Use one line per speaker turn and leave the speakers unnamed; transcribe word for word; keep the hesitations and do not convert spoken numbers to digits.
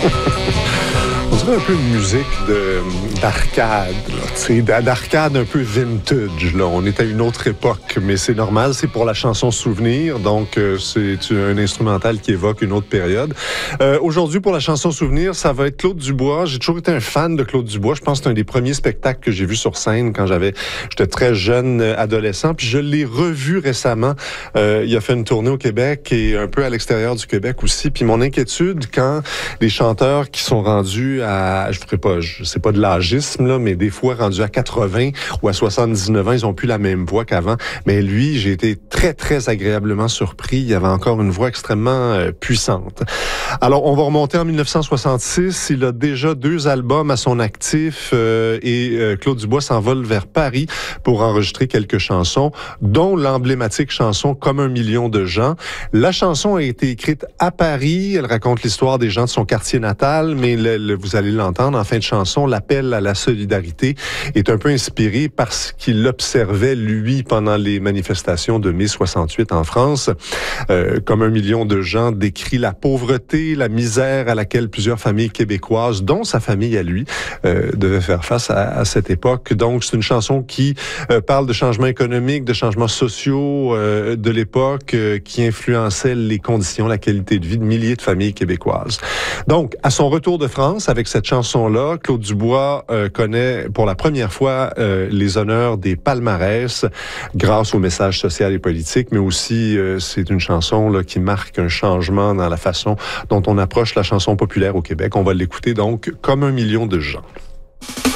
On dirait un peu une musique de, d'arcade, là, d'arcade un peu vintage. Là. On est à une autre époque, mais c'est normal, c'est pour la chanson Souvenir, donc euh, c'est un instrumental qui évoque une autre période. Euh, aujourd'hui, pour la chanson Souvenir, ça va être Claude Dubois. J'ai toujours été un fan de Claude Dubois. Je pense que c'est un des premiers spectacles que j'ai vu sur scène quand j'avais, j'étais très jeune adolescent, puis je l'ai revu récemment. Euh, il a fait une tournée au Québec et un peu à l'extérieur du Québec aussi, puis mon inquiétude quand les chanteurs qui sont rendus à, je ferai pas, je sais pas de l'âgisme, là, mais des fois rendus à quatre-vingts ou à soixante-dix-neuf ans, ils ont plus la même voix qu'avant. Mais lui, j'ai été très, très agréablement surpris. Il avait encore une voix extrêmement euh, puissante. Alors, on va remonter en mille neuf cent soixante-six. Il a déjà deux albums à son actif euh, et euh, Claude Dubois s'envole vers Paris pour enregistrer quelques chansons, dont l'emblématique chanson Comme un million de gens. La chanson a été écrite à Paris. Elle raconte l'histoire des gens de son quartier natal, mais le, le, vous allez l'entendre en fin de chanson, l'appel à la solidarité est un peu inspiré par ce qu'il observait, lui, pendant les manifestations de mai soixante-huit en France. Euh, Comme un million de gens décrit la pauvreté, la misère à laquelle plusieurs familles québécoises, dont sa famille à lui, euh, devaient faire face à, à cette époque. Donc, c'est une chanson qui euh, parle de changements économiques, de changements sociaux euh, de l'époque euh, qui influençaient les conditions, la qualité de vie de milliers de familles québécoises. Donc, à son retour de France, avec cette chanson-là, Claude Dubois euh, connaît pour la première fois euh, les honneurs des palmarès grâce au message social et politique, mais aussi euh, c'est une chanson là, qui marque un changement dans la façon dont on approche la chanson populaire au Québec. On va l'écouter donc Comme un million de gens.